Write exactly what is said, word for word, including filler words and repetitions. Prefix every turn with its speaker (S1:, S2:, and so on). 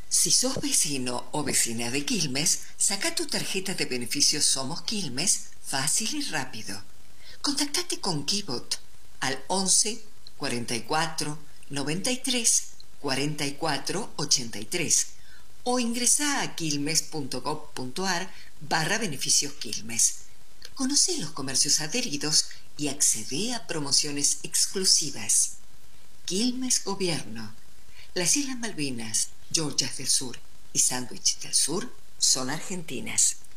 S1: Si sos vecino o vecina de Quilmes, saca tu tarjeta de beneficios Somos Quilmes fácil y rápido. Contactate con Kibot al once cuarenta y cuatro noventa y tres cuarenta y cuatro ochenta y tres o ingresa a quilmes.gov.ar barra beneficios Quilmes. Conoce los comercios adheridos y accede a promociones exclusivas. Quilmes Gobierno. Las Islas Malvinas, Georgias del Sur y Sandwich del Sur son argentinas.